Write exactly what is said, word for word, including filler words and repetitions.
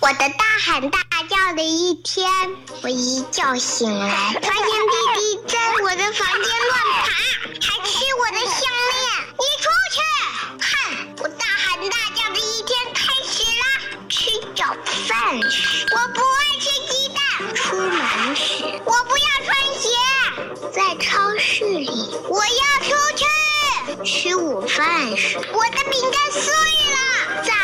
我的大喊大叫的一天，我一觉醒来，发现弟弟在我的房间乱爬，还吃我的项链。你出去！哼！我大喊大叫的一天开始了。吃早饭时，我不爱吃鸡蛋；出门时，我不要穿鞋；在超市里，我要出去；吃午饭时，我的饼干碎了；在